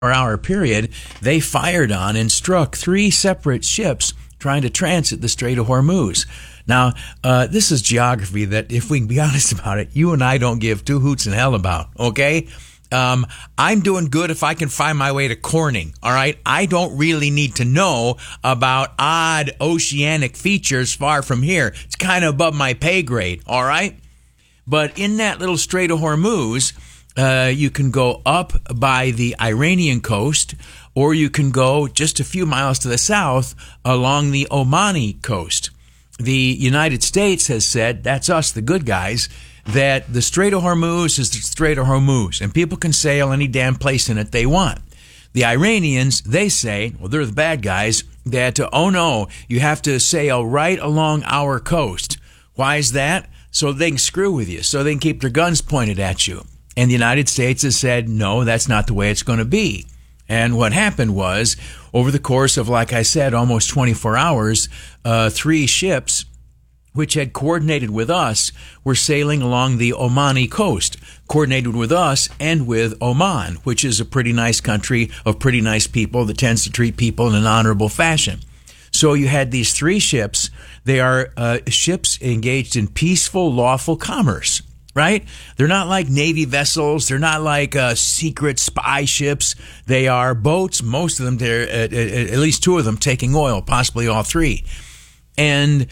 hour period, they fired on and struck 3 separate ships trying to transit the Strait of Hormuz. Now, this is geography that, if we can be honest about it, you and I don't give 2 hoots in hell about, okay? I'm doing good if I can find my way to Corning, all right? I don't really need to know about odd oceanic features far from here. It's kind of above my pay grade, all right? But in that little Strait of Hormuz, you can go up by the Iranian coast, or you can go just a few miles to the south along the Omani coast. The United States has said, that's us, the good guys, that the Strait of Hormuz is the Strait of Hormuz, and people can sail any damn place in it they want. The Iranians, they say, well, they're the bad guys, that, oh no, you have to sail right along our coast. Why is that? So they can screw with you, so they can keep their guns pointed at you. And the United States has said, no, that's not the way it's going to be. And what happened was, over the course of, like I said, almost 24 hours, 3 ships, which had coordinated with us, were sailing along the Omani coast, coordinated with us and with Oman, which is a pretty nice country of pretty nice people that tends to treat people in an honorable fashion. So you had these 3 ships. They are ships engaged in peaceful, lawful commerce. Right? They're not like Navy vessels. They're not like secret spy ships. They are boats, most of them, at least 2 of them, taking oil, possibly all 3. And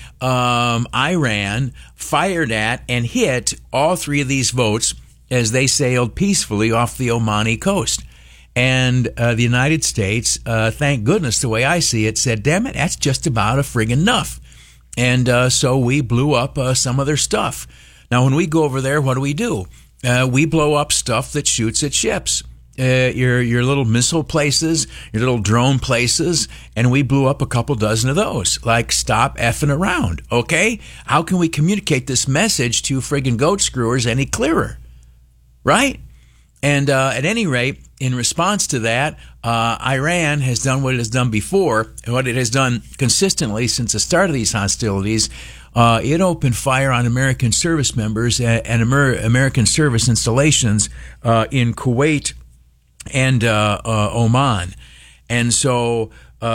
Iran fired at and hit all 3 of these boats as they sailed peacefully off the Omani coast. And the United States, thank goodness, the way I see it, said, damn it, that's just about a friggin' enough. And so we blew up some of their stuff. Now, when we go over there, what do? We blow up stuff that shoots at ships, your little missile places, your little drone places, and we blew up a couple dozen of those. Like, stop effing around, okay? How can we communicate this message to friggin' goat screwers any clearer, right? And at any rate, in response to that, Iran has done what it has done before, what it has done consistently since the start of these hostilities. It opened fire on American service members and American service installations in Kuwait and Oman. And so,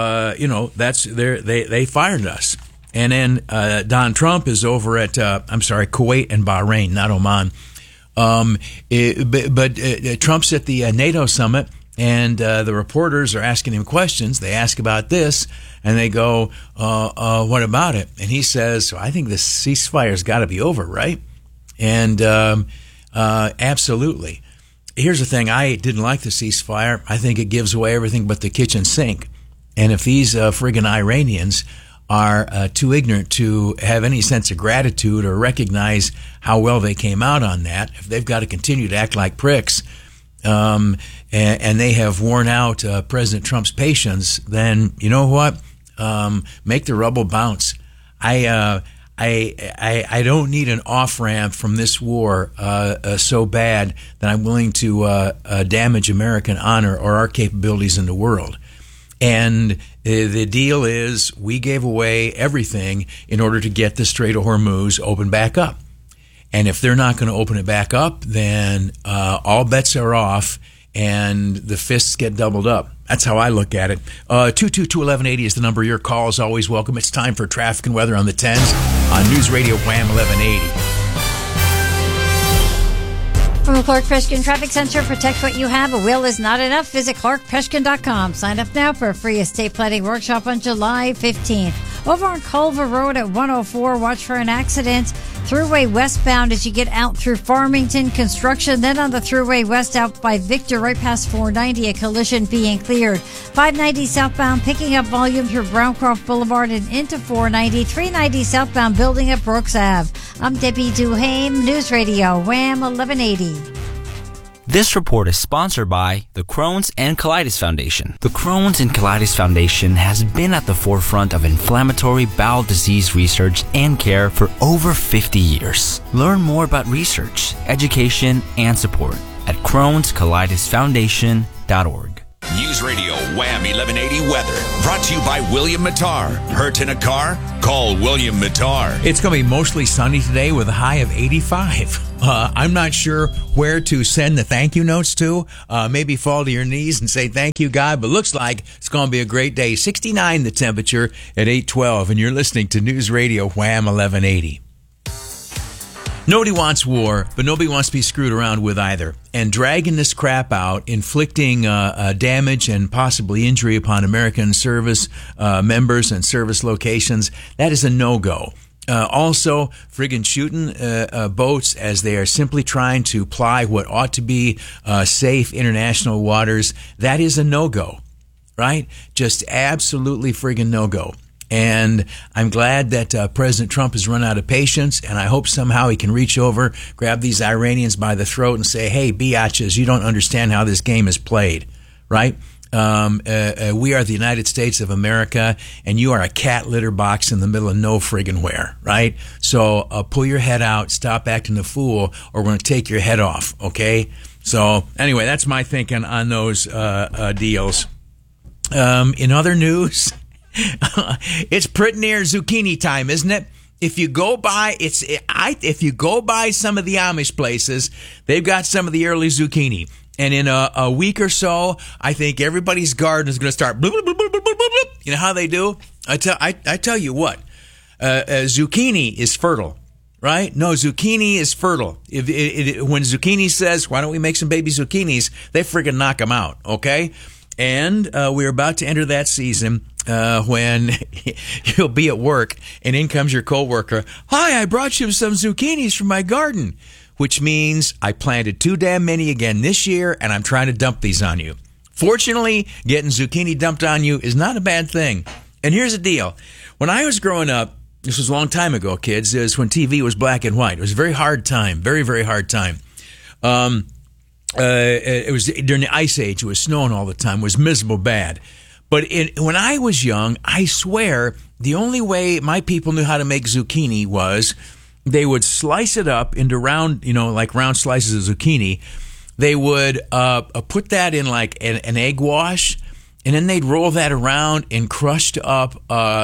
they fired us. And then Don Trump is over at, Kuwait and Bahrain, not Oman. But Trump's at the NATO summit, and the reporters are asking him questions. They ask about this, and they go, what about it? And he says, I think this ceasefire's got to be over, right? And absolutely. Here's the thing. I didn't like the ceasefire. I think it gives away everything but the kitchen sink. And if these friggin' Iranians are too ignorant to have any sense of gratitude or recognize how well they came out on that, if they've got to continue to act like pricks, and they have worn out President Trump's patience, then you know what? Make the rubble bounce. I don't need an off-ramp from this war so bad that I'm willing to damage American honor or our capabilities in the world. And the deal is we gave away everything in order to get the Strait of Hormuz opened back up. And if they're not going to open it back up, then all bets are off and the fists get doubled up. That's how I look at it. 222-1180 is the number. Your call is always welcome. It's time for traffic and weather on the 10s on News Radio Wham 1180. From the Clark Preskin Traffic Center, protect what you have. A will is not enough. Visit ClarkPreskin.com. Sign up now for a free estate planning workshop on July 15th. Over on Culver Road at 104, watch for an accident. Thruway westbound as you get out through Farmington. Construction, then on the Thruway west out by Victor, right past 490, a collision being cleared. 590 southbound, picking up volume through Browncroft Boulevard and into 490. 390 southbound, building at Brooks Ave. I'm Debbie Duhame, News Radio, Wham 1180. This report is sponsored by the Crohn's and Colitis Foundation. The Crohn's and Colitis Foundation has been at the forefront of inflammatory bowel disease research and care for over 50 years. Learn more about research, education, and support at Crohn'sColitisFoundation.org. News News Radio Wham 1180 weather. Brought to you by William Mattar. Hurt in a car? Call William Mattar. It's going to be mostly sunny today with a high of 85. I'm not sure where to send the thank you notes to. Maybe fall to your knees and say thank you, God. But looks like it's going to be a great day. 69 the temperature at 8:12. And you're listening to News Radio Wham 1180. Nobody wants war, but nobody wants to be screwed around with either. And dragging this crap out, inflicting damage and possibly injury upon American service members and service locations, that is a no-go. Also, friggin' shooting boats as they are simply trying to ply what ought to be safe international waters, that is a no-go, right? Just absolutely friggin' no-go. And I'm glad that President Trump has run out of patience, and I hope somehow he can reach over, grab these Iranians by the throat and say, hey, biatches, you don't understand how this game is played, right? We are the United States of America, and you are a cat litter box in the middle of no friggin' where, right? So pull your head out, stop acting a fool, or we're going to take your head off, okay? So anyway, that's my thinking on those deals. In other news... it's pretty near zucchini time, isn't it? If you go by some of the Amish places, they've got some of the early zucchini. And in a week or so, I think everybody's garden is going to start bloop, bloop, bloop, bloop, bloop, bloop. You know how they do? I tell you what, zucchini is fertile, right? No, zucchini is fertile. When zucchini says, why don't we make some baby zucchinis, they friggin' knock them out, okay? And we're about to enter that season when you'll be at work and in comes your coworker. Hi, I brought you some zucchinis from my garden, which means I planted too damn many again this year and I'm trying to dump these on you. Fortunately, getting zucchini dumped on you is not a bad thing. And here's the deal. When I was growing up, this was a long time ago, kids, it was when TV was black and white. It was a very hard time, very, very hard time. It was during the Ice Age. It was snowing all the time. It was miserable bad. But when I was young, I swear the only way my people knew how to make zucchini was they would slice it up into round, like round slices of zucchini. They would put that in like an egg wash, and then they'd roll that around in crushed up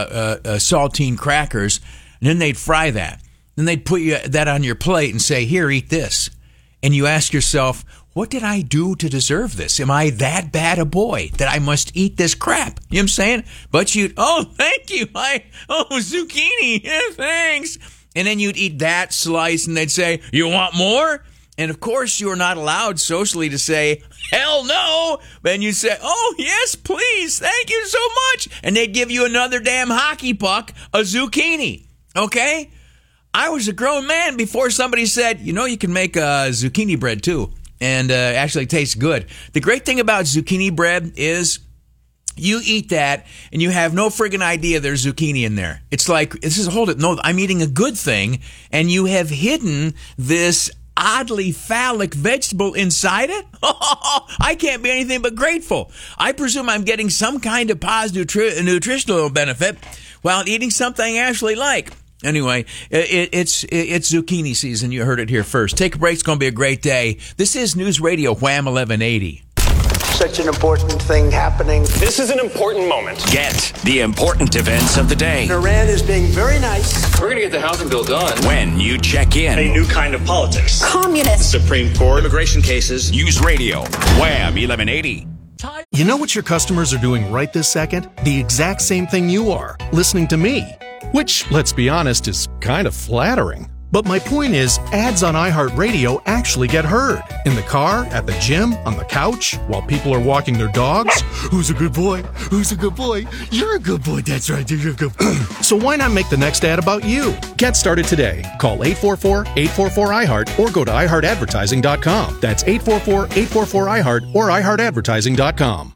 saltine crackers, and then they'd fry that. Then they'd put that on your plate and say, here, eat this. And you ask yourself, what did I do to deserve this? Am I that bad a boy that I must eat this crap? You know what I'm saying? But thank you. Zucchini. Yeah, thanks. And then you'd eat that slice and they'd say, you want more? And of course you are not allowed socially to say, hell no. Then you say, oh, yes, please. Thank you so much. And they'd give you another damn hockey puck, a zucchini. Okay? I was a grown man before somebody said, you can make zucchini bread too. And actually tastes good. The great thing about zucchini bread is you eat that and you have no friggin' idea there's zucchini in there. It's like, I'm eating a good thing, and you have hidden this oddly phallic vegetable inside it? I can't be anything but grateful. I presume I'm getting some kind of positive nutritional benefit while eating something I actually like. Anyway, it's zucchini season. You heard it here first. Take a break. It's going to be a great day. This is News Radio Wham 1180. Such an important thing happening. This is an important moment. Get the important events of the day. Iran is being very nice. We're going to get the housing bill done. When you check in. A new kind of politics. Communist. The Supreme Court. Immigration cases. News Radio Wham 1180. You know what your customers are doing right this second? The exact same thing you are, listening to me. Which, let's be honest, is kind of flattering. But my point is, ads on iHeartRadio actually get heard. In the car, at the gym, on the couch, while people are walking their dogs. Who's a good boy? Who's a good boy? You're a good boy. That's right, you're a good boy. So why not make the next ad about you? Get started today. Call 844-844-iHeart or go to iHeartAdvertising.com. That's 844-844-iHeart or iHeartAdvertising.com.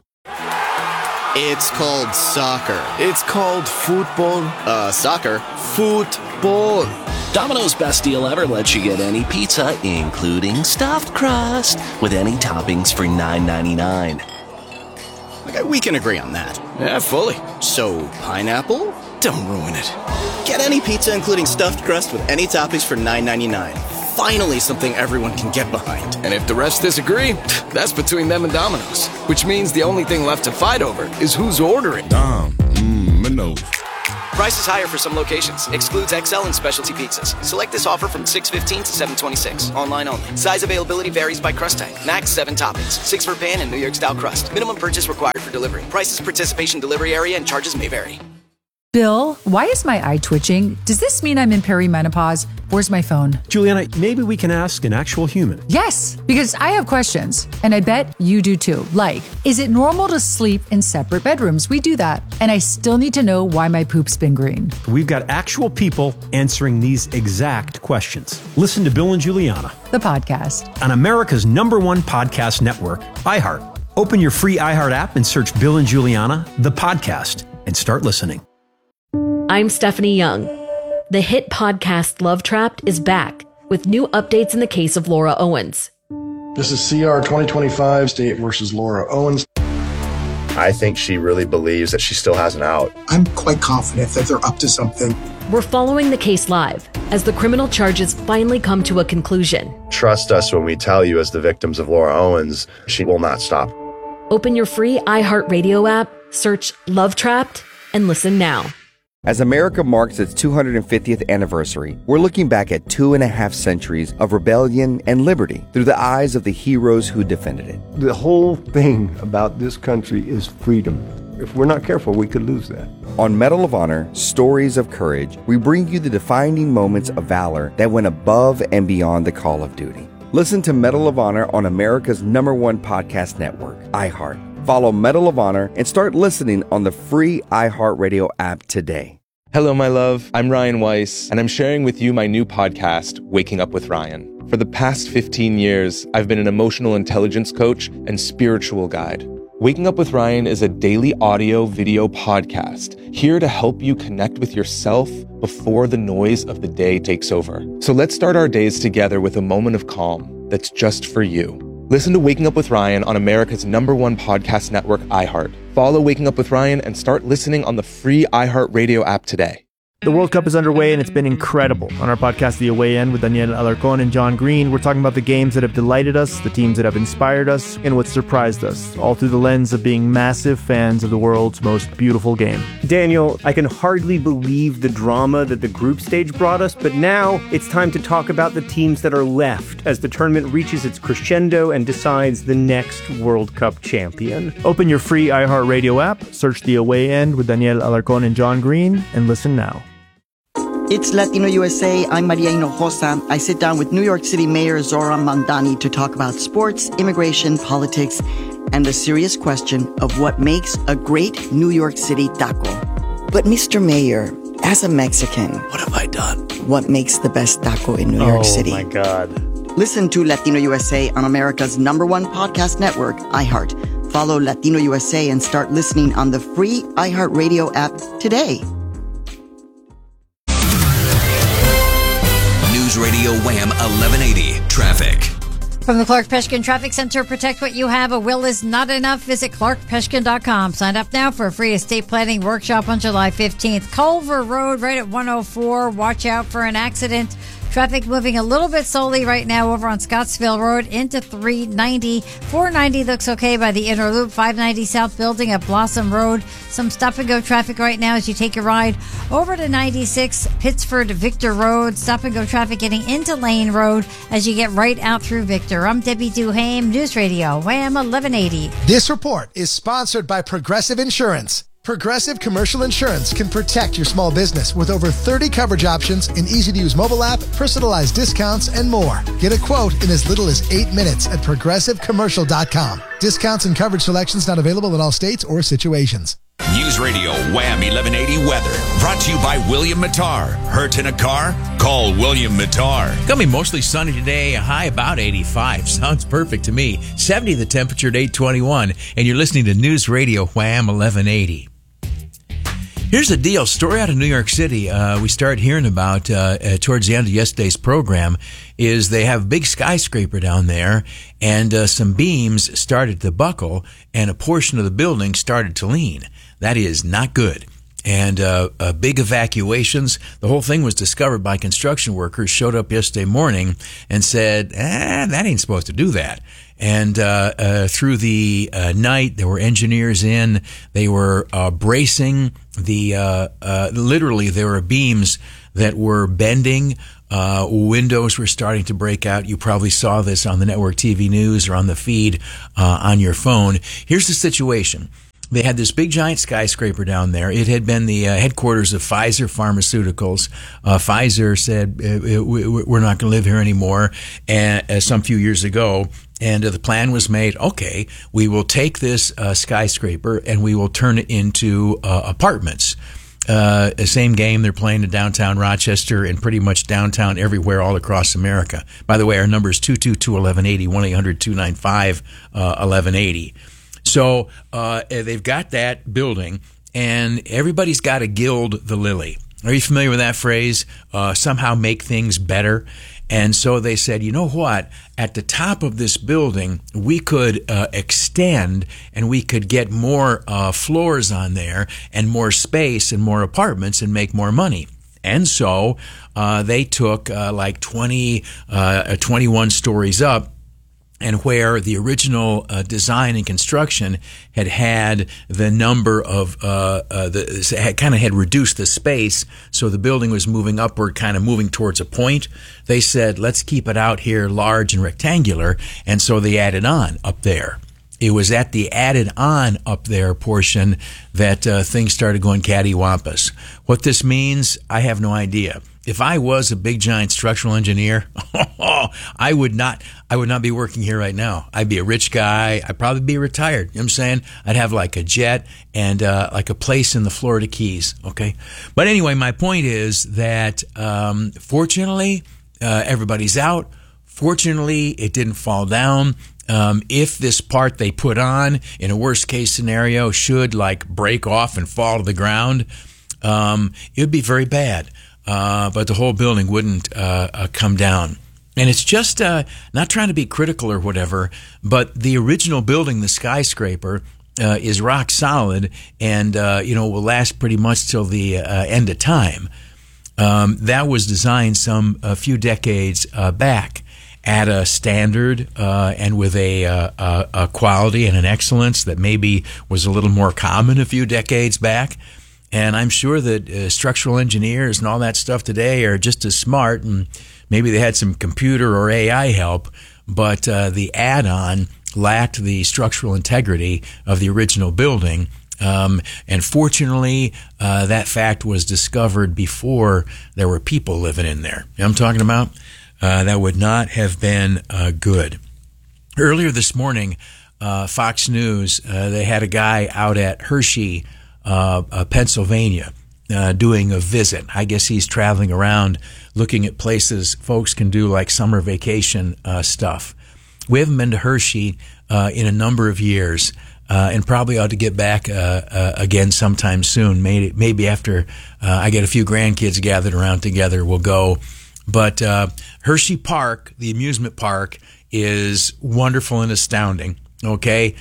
It's called soccer. It's called football. Soccer. Football. Domino's Best Deal Ever lets you get any pizza, including stuffed crust, with any toppings for $9.99. Okay, we can agree on that. Yeah, fully. So, pineapple? Don't ruin it. Get any pizza, including stuffed crust, with any toppings for $9.99. Finally, something everyone can get behind. And if the rest disagree, that's between them and Domino's. Which means the only thing left to fight over is who's ordering. Domino's. Price is higher for some locations. Excludes XL and specialty pizzas. Select this offer from 6/15 to 7/26. Online only. Size availability varies by crust type. Max 7 toppings. 6 for pan and New York style crust. Minimum purchase required for delivery. Prices, participation, delivery area, and charges may vary. Bill, why is my eye twitching? Does this mean I'm in perimenopause? Where's my phone? Juliana, maybe we can ask an actual human. Yes, because I have questions, and I bet you do too. Like, is it normal to sleep in separate bedrooms? We do that. And I still need to know why my poop's been green. We've got actual people answering these exact questions. Listen to Bill and Juliana, the podcast, on America's #1 podcast network, iHeart. Open your free iHeart app and search Bill and Juliana, the podcast, and start listening. I'm Stephanie Young. The hit podcast Love Trapped is back with new updates in the case of Laura Owens. This is CR 2025, State versus Laura Owens. I think she really believes that she still has an out. I'm quite confident that they're up to something. We're following the case live as the criminal charges finally come to a conclusion. Trust us when we tell you, as the victims of Laura Owens, she will not stop. Open your free iHeartRadio app, search Love Trapped, and listen now. As America marks its 250th anniversary, we're looking back at 2.5 centuries of rebellion and liberty through the eyes of the heroes who defended it. The whole thing about this country is freedom. If we're not careful, we could lose that. On Medal of Honor, Stories of Courage, we bring you the defining moments of valor that went above and beyond the call of duty. Listen to Medal of Honor on America's #1 podcast network, iHeart. Follow Medal of Honor and start listening on the free iHeartRadio app today. Hello, my love. I'm Ryan Weiss, and I'm sharing with you my new podcast, Waking Up with Ryan. For the past 15 years, I've been an emotional intelligence coach and spiritual guide. Waking Up with Ryan is a daily audio video podcast here to help you connect with yourself before the noise of the day takes over. So let's start our days together with a moment of calm that's just for you. Listen to Waking Up with Ryan on America's #1 podcast network, iHeart. Follow Waking Up with Ryan and start listening on the free iHeartRadio app today. The World Cup is underway and it's been incredible. On our podcast, The Away End, with Daniel Alarcón and John Green, we're talking about the games that have delighted us, the teams that have inspired us, and what surprised us, all through the lens of being massive fans of the world's most beautiful game. Daniel, I can hardly believe the drama that the group stage brought us, but now it's time to talk about the teams that are left as the tournament reaches its crescendo and decides the next World Cup champion. Open your free iHeartRadio app, search The Away End with Daniel Alarcón and John Green, and listen now. It's Latino USA. I'm Maria Hinojosa. I sit down with New York City Mayor Zoran Mandani to talk about sports, immigration, politics, and the serious question of what makes a great New York City taco. But Mr. Mayor, as a Mexican, what have I done? What makes the best taco in New York City? Oh my God. Listen to Latino USA on America's #1 podcast network, iHeart. Follow Latino USA and start listening on the free iHeartRadio app today. News Radio Wham 1180 Traffic. From the Clark Peshkin Traffic Center, protect what you have. A will is not enough. Visit clarkpeshkin.com. Sign up now for a free estate planning workshop on July 15th. Culver Road, right at 104. Watch out for an accident. Traffic moving a little bit slowly right now over on Scottsville Road into 390. 490 looks okay by the inner loop. 590 South Building at Blossom Road. Some stop-and-go traffic right now as you take your ride over to 96 Pittsford Victor Road. Stop-and-go traffic getting into Lane Road as you get right out through Victor. I'm Debbie Duhame, News Radio, Wham 1180. This report is sponsored by Progressive Insurance. Progressive Commercial Insurance can protect your small business with over 30 coverage options, an easy-to-use mobile app, personalized discounts, and more. Get a quote in as little as 8 minutes at progressivecommercial.com. Discounts and coverage selections not available in all states or situations. News Radio Wham 1180 Weather. Brought to you by William Mattar. Hurt in a car? Call William Mattar. Gonna be mostly sunny today, a high about 85. Sounds perfect to me. 70 the temperature at 821. And you're listening to News Radio Wham 1180. Here's the deal. Story out of New York City we started hearing about towards the end of yesterday's program is they have a big skyscraper down there, and some beams started to buckle, and a portion of the building started to lean. That is not good. and big evacuations. The whole thing was discovered by construction workers, showed up yesterday morning and said, that ain't supposed to do that. And through the night, there were engineers in. They were bracing literally there were beams that were bending. Windows were starting to break out. You probably saw this on the network TV news or on the feed on your phone. Here's the situation. They had this big giant skyscraper down there. It had been the headquarters of Pfizer Pharmaceuticals. Pfizer said, we're not going to live here anymore, some few years ago. And the plan was made, okay, we will take this skyscraper and we will turn it into apartments. Same game they're playing in downtown Rochester and pretty much downtown everywhere all across America. By the way, our number is 222-1180, 1-800-295-1180. So they've got that building, and everybody's got to gild the lily. Are you familiar with that phrase? Somehow make things better. And so they said, you know what? At the top of this building, we could extend and we could get more floors on there and more space and more apartments and make more money. And so they took like 21 stories up. And where the original design and construction had the number of had reduced the space, so the building was moving upward, kind of moving towards a point. They said, let's keep it out here large and rectangular, and so they added on up there. It was at the added on up there portion that things started going cattywampus. What this means, I have no idea. If I was a big giant structural engineer, I would not be working here right now. I'd be a rich guy. I'd probably be retired. You know what I'm saying? I'd have like a jet and like a place in the Florida Keys. Okay. But anyway, my point is that fortunately, everybody's out. Fortunately, it didn't fall down. If this part they put on in a worst case scenario should like break off and fall to the ground, it would be very bad. But the whole building wouldn't come down. And it's just not trying to be critical or whatever, but the original building, the skyscraper, is rock solid and will last pretty much till the end of time. That was designed a few decades back at a standard and with a quality and an excellence that maybe was a little more common a few decades back. And I'm sure that structural engineers and all that stuff today are just as smart, and maybe they had some computer or AI help, but the add-on lacked the structural integrity of the original building. And fortunately, that fact was discovered before there were people living in there. You know what I'm talking about? That would not have been good. Earlier this morning, Fox News, they had a guy out at Hershey, Pennsylvania, doing a visit. I guess he's traveling around looking at places folks can do like summer vacation stuff. We haven't been to Hershey in a number of years, and probably ought to get back again sometime soon. Maybe after I get a few grandkids gathered around together, we'll go. But Hershey Park, the amusement park, is wonderful and astounding. Okay.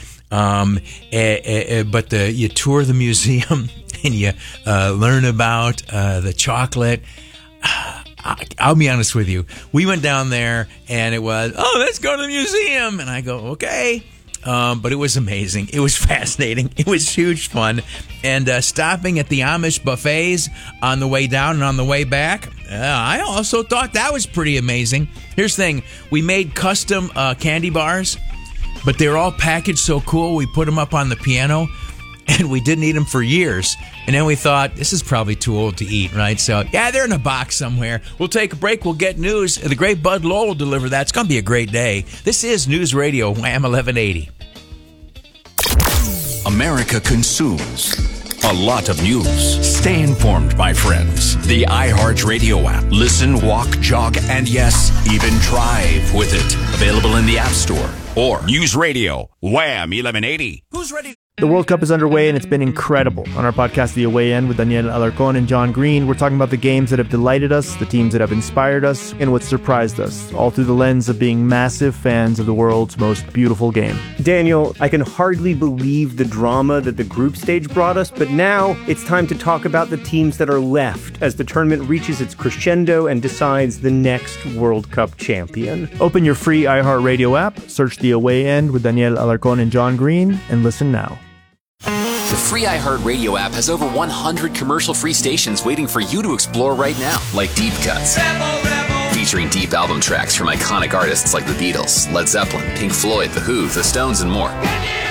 But you tour the museum and you learn about the chocolate. I'll be honest with you. We went down there and it was, let's go to the museum. And I go, okay. But it was amazing. It was fascinating. It was huge fun. And stopping at the Amish buffets on the way down and on the way back, I also thought that was pretty amazing. Here's the thing. We made custom candy bars, but they were all packaged so cool, we put them up on the piano, and we didn't eat them for years. And then we thought, this is probably too old to eat, right? So, yeah, they're in a box somewhere. We'll take a break. We'll get news. The great Bud Lowell will deliver that. It's going to be a great day. This is News Radio, Wham 1180. America consumes a lot of news. Stay informed, my friends. The iHeartRadio app. Listen, walk, jog, and yes, even drive with it. Available in the App Store or News Radio, Wham 1180. Who's ready? The World Cup is underway and it's been incredible. On our podcast, The Away End, with Daniel Alarcón and John Green, we're talking about the games that have delighted us, the teams that have inspired us, and what surprised us, all through the lens of being massive fans of the world's most beautiful game. Daniel, I can hardly believe the drama that the group stage brought us, but now it's time to talk about the teams that are left as the tournament reaches its crescendo and decides the next World Cup champion. Open your free iHeartRadio app, search The Away End with Daniel Alarcón and John Green, and listen now. The free iHeartRadio app has over 100 commercial-free stations waiting for you to explore right now, like Deep Cuts, featuring deep album tracks from iconic artists like the Beatles, Led Zeppelin, Pink Floyd, The Who, The Stones, and more.